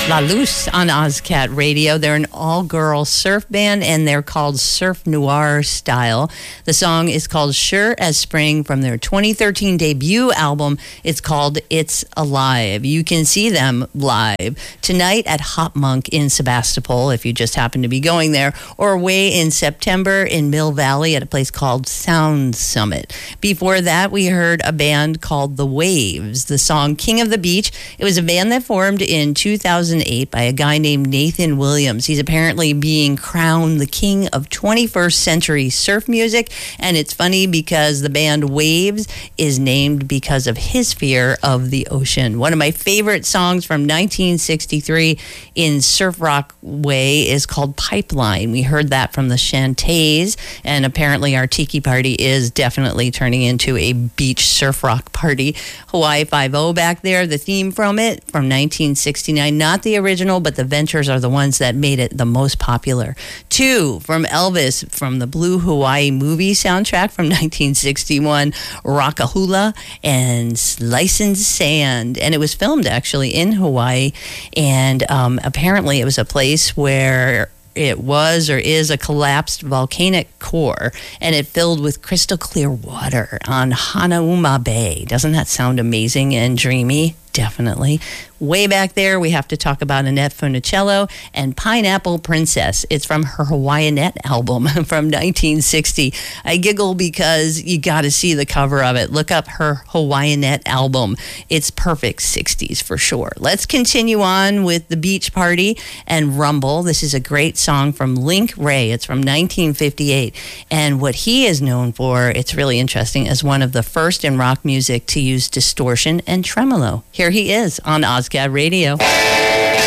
La Luz on Ozcat Radio. They're an all-girl surf band, and they're called Surf Noir Style. The song is called Sure as Spring from their 2013 debut album. It's called It's Alive. You can see them live tonight at Hop Monk in Sebastopol, if you just happen to be going there, or away in September in Mill Valley at a place called Sound Summit. Before that, we heard a band called The Waves, the song King of the Beach. It was a band that formed in 2008 by a guy named Nathan Williams. He's apparently being crowned the king of 21st century surf music, and it's funny because the band Waves is named because of his fear of the ocean. One of my favorite songs from 1963 in surf rock way is called Pipeline. We heard that from the Shantays, and apparently our tiki party is definitely turning into a beach surf rock party. Hawaii Five-0 back there, the theme from it from 1969, not the original, but the Ventures are the ones that made it the most popular. 2 from Elvis from the Blue Hawaii movie soundtrack from 1961, Rockahula and Licensed Sand. And it was filmed actually in Hawaii, and apparently it was a place where it was or is a collapsed volcanic core, and it filled with crystal clear water on Hanauma Bay. Doesn't that sound amazing and dreamy? Definitely. Way back there, we have to talk about Annette Funicello and Pineapple Princess. It's from her Hawaiianette album from 1960. I giggle because you got to see the cover of it. Look up her Hawaiianette album. It's perfect 60s for sure. Let's continue on with The Beach Party and Rumble. This is a great song from Link Wray. It's from 1958. And what he is known for, it's really interesting, as one of the first in rock music to use distortion and tremolo. Here he is on Ozcat Radio.